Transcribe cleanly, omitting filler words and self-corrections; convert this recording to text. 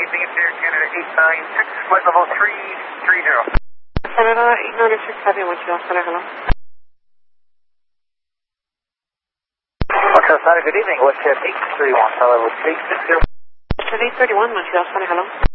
Singapore, Canada 896, flight level 330. Canada 896, heavy, Montreal Center, hello. Montreal Center, good evening, Westjet 831, level 360. Westjet 831, Montreal Center, hello.